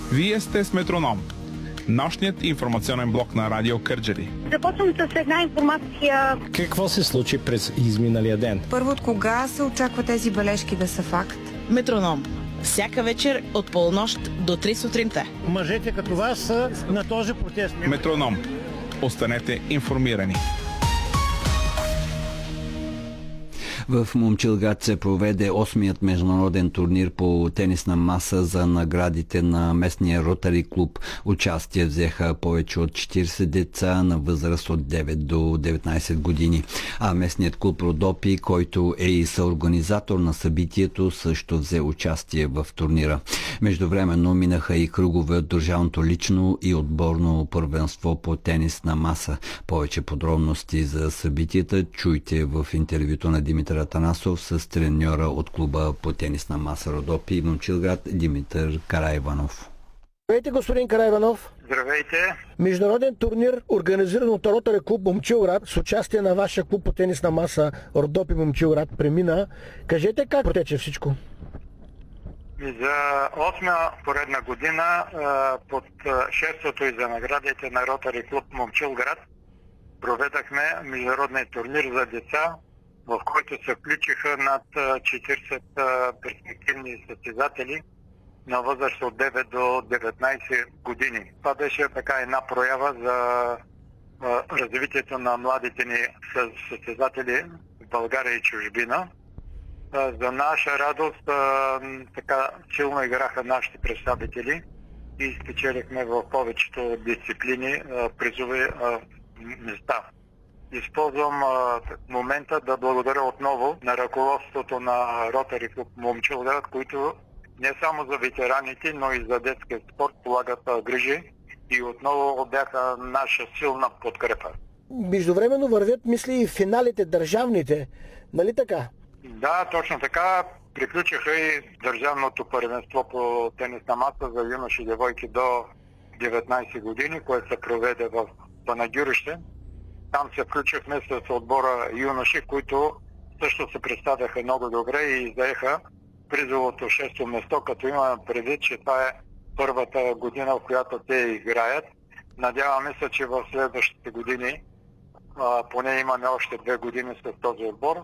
Вие сте с Метроном, нощният информационен блок на Радио Кърджали. Започвам с една информация. Какво се случи през изминалия ден? Първо, от кога се очаква тези бележки да са факт? Метроном. Всяка вечер от полунощ до 3 сутринта. Мъжете като вас са на този протест. Метроном. Останете информирани. В Момчилград се проведе 8-ият международен турнир по тенисна маса за наградите на местния Ротари клуб. Участие взеха повече от 40 деца на възраст от 9 до 19 години. А местният клуб Родопи, който е и съорганизатор на събитието, също взе участие в турнира. Междувременно минаха и кръгове от държавното лично и отборно първенство по тенисна маса. Повече подробности за събитията чуйте в интервюто на Димитър Атанасов с треньора от клуба по тенисна маса Родопи Момчилград Димитър Караиванов. Здравейте, господин Караиванов. Здравейте. Международен турнир, организиран от Ротари клуб Момчилград с участие на вашия клуб по тенисна маса Родопи Момчилград премина. Кажете как протече всичко? За 8-я поредна година под шеството и за наградите на Ротари клуб Момчилград проведахме международен турнир за деца, в който се включиха над 40 перспективни състезатели на възраст от 9 до 19 години. Това беше така една проява за развитието на младите ни състезатели в България и чужбина. За наша радост така силно играха нашите представители и спечелихме в повечето дисциплини призови места. Използвам момента да благодаря отново на ръководството на Ротари клуб Момчилград, които не само за ветераните, но и за детския спорт полагат грижи и отново бяха наша силна подкрепа. Междувременно вървят, мисли, и финалите, държавните, нали така? Да, точно така. Приключиха и държавното първенство по тенисна маса за юноши и девойки до 19 години, което се проведе в Панагюрище. Там се включихме с отбора юноши, които също се представяха много добре и заеха призовото 6-то место, като имаме предвид, че това е първата година, в която те играят. Надяваме се, че в следващите години, поне имаме още 2 години с този отбор,